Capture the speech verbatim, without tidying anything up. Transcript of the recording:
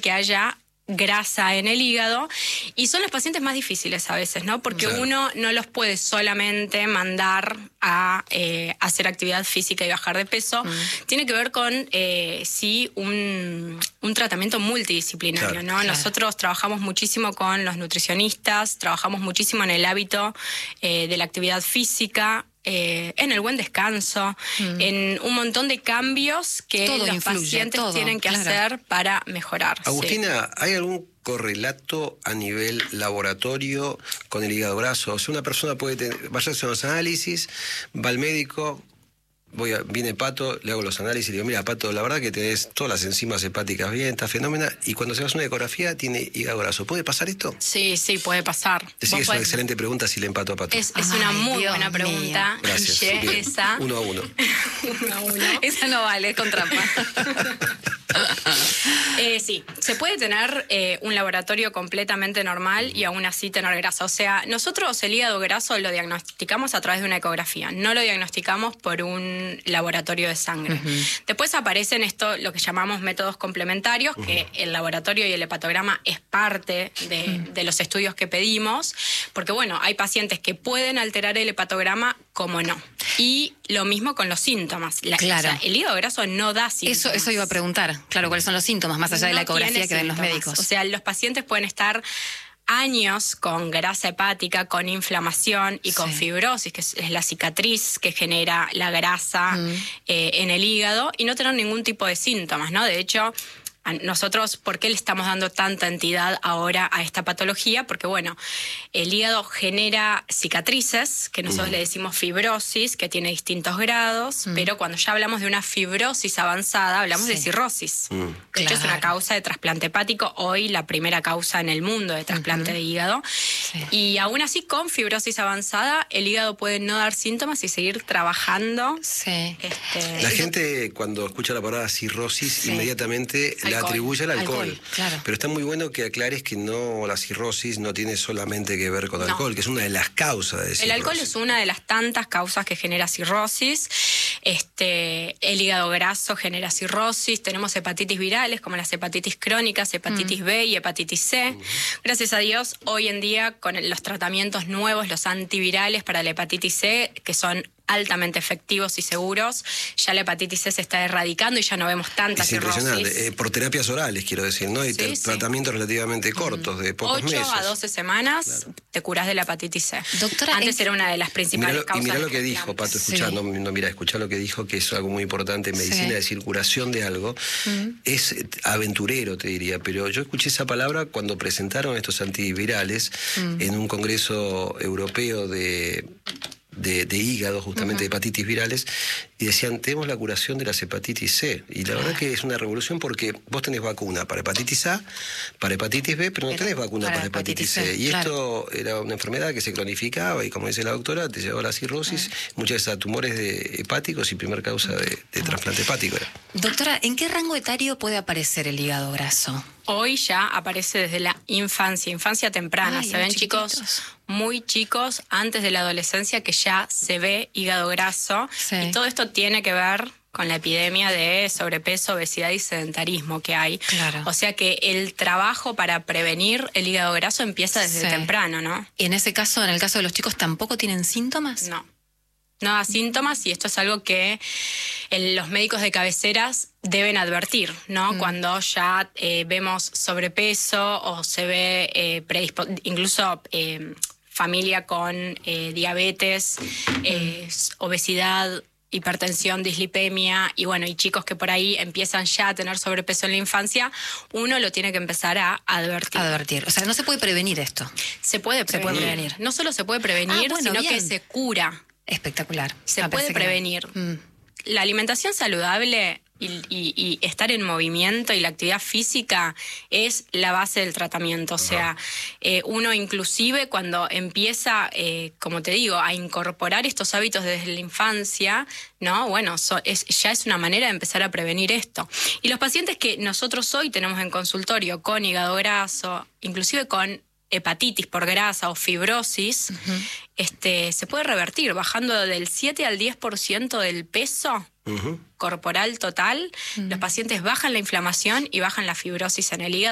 que haya grasa en el hígado, y son los pacientes más difíciles a veces, ¿no? Porque claro, uno no los puede solamente mandar a eh, hacer actividad física y bajar de peso. Mm. Tiene que ver con eh, sí un, un tratamiento multidisciplinario, claro, ¿no? Claro. Nosotros trabajamos muchísimo con los nutricionistas, trabajamos muchísimo en el hábito eh, de la actividad física, Eh, en el buen descanso, mm. en un montón de cambios que todo los influye, pacientes todo, tienen que claro. hacer para mejorar. Agustina, sí. ¿hay algún correlato a nivel laboratorio con el hígado graso? O sea, una persona puede tener, vaya a hacer los análisis, va al médico, voy a, viene Pato, le hago los análisis y le digo, mira, Pato, la verdad que tenés todas las enzimas hepáticas bien, está fenómena, y cuando se hace una ecografía tiene hígado graso. ¿Puede pasar esto? Sí, sí, puede pasar. Sí, es podés... una excelente pregunta si le empato a Pato. Es, es una muy Dios buena pregunta. Mío. Gracias. Che, esa. Uno a uno. uno a uno. Esa no vale, es con trampa. eh, sí, se puede tener eh, un laboratorio completamente normal y aún así tener grasa. O sea, nosotros el hígado graso lo diagnosticamos a través de una ecografía, no lo diagnosticamos por un laboratorio de sangre. Uh-huh. Después aparecen esto, lo que llamamos métodos complementarios, uh-huh. que el laboratorio y el hepatograma es parte de, uh-huh. de los estudios que pedimos, porque bueno, hay pacientes que pueden alterar el hepatograma como no. Y lo mismo con los síntomas. La, claro. O sea, el hígado graso no da síntomas. Eso, eso iba a preguntar. Claro, ¿cuáles son los síntomas más allá no de la ecografía que ven los médicos? O sea, los pacientes pueden estar años con grasa hepática, con inflamación y sí. con fibrosis, que es, es la cicatriz que genera la grasa mm. eh, en el hígado, y no tener ningún tipo de síntomas, ¿no? De hecho, nosotros, ¿por qué le estamos dando tanta entidad ahora a esta patología? Porque, bueno, el hígado genera cicatrices, que nosotros mm. le decimos fibrosis, que tiene distintos grados, mm. pero cuando ya hablamos de una fibrosis avanzada, hablamos sí. de cirrosis. Mm. De claro. hecho, es una causa de trasplante hepático, hoy la primera causa en el mundo de trasplante uh-huh. de hígado. Sí. Y aún así, con fibrosis avanzada, el hígado puede no dar síntomas y seguir trabajando. Sí. Este... La gente, cuando escucha la palabra cirrosis, sí. inmediatamente le atribuye al alcohol. alcohol claro. Pero está muy bueno que aclares que no, la cirrosis no tiene solamente que ver con no. alcohol, que es una de las causas de cirrosis. El alcohol es una de las tantas causas que genera cirrosis. Este, el hígado graso genera cirrosis. Tenemos hepatitis virales, como las hepatitis crónicas, hepatitis mm. B y hepatitis C. Mm. Gracias a Dios, hoy en día, con los tratamientos nuevos, los antivirales para la hepatitis C, que son altamente efectivos y seguros, ya la hepatitis C se está erradicando y ya no vemos tanta es cirrosis. Impresionante. Eh, por terapias orales, quiero decir, ¿no? Y sí, sí. tratamientos relativamente cortos, de pocos meses. ocho a doce semanas claro. te curás de la hepatitis C. Doctora, Antes era una de las principales mirá, causas. Y mirá lo que dijo, Pato, escuchá, sí. no, no mira, escuchá lo que dijo, que es algo muy importante en medicina sí. de circulación de algo. Mm. Es aventurero, te diría, pero yo escuché esa palabra cuando presentaron estos antivirales mm. en un congreso europeo de... De, de hígado, justamente uh-huh. de hepatitis virales, y decían, tenemos la curación de las hepatitis C. Y la verdad que es una revolución porque vos tenés vacuna para hepatitis A, para hepatitis B, pero no tenés vacuna para, para hepatitis C. C. Y claro. esto era una enfermedad que se cronificaba y, como dice la doctora, te llevaba a la cirrosis, uh-huh. muchas veces a tumores de hepáticos y primer causa de, de uh-huh. trasplante hepático. Era. Doctora, ¿en qué rango etario puede aparecer el hígado graso? Hoy ya aparece desde la infancia, infancia temprana. Ay, se ven chiquitos muy chicos antes de la adolescencia que ya se ve hígado graso. Sí. Y todo esto tiene que ver con la epidemia de sobrepeso, obesidad y sedentarismo que hay. Claro. O sea que el trabajo para prevenir el hígado graso empieza desde sí. temprano, ¿no? ¿Y en ese caso, en el caso de los chicos, tampoco tienen síntomas? No. No da síntomas, y esto es algo que el, los médicos de cabeceras deben advertir, ¿no? Mm. Cuando ya eh, vemos sobrepeso o se ve eh, predispo- incluso eh, familia con eh, diabetes, eh, obesidad, hipertensión, dislipemia, y bueno, y chicos que por ahí empiezan ya a tener sobrepeso en la infancia, uno lo tiene que empezar a advertir. Advertir. O sea, no se puede prevenir esto. Se puede prevenir. Se puede prevenir. No solo se puede prevenir, ah, bueno, sino bien. que se cura. Espectacular. Se ah, puede prevenir. Mm. La alimentación saludable y, y, y estar en movimiento y la actividad física es la base del tratamiento. O sea, eh, uno inclusive cuando empieza, eh, como te digo, a incorporar estos hábitos desde la infancia, ¿no? Bueno, so, es, ya es una manera de empezar a prevenir esto. Y los pacientes que nosotros hoy tenemos en consultorio con hígado graso, inclusive con hepatitis por grasa o fibrosis, uh-huh. este, se puede revertir bajando del siete al diez por ciento del peso uh-huh. corporal total. Uh-huh. Los pacientes bajan la inflamación y bajan la fibrosis en el hígado.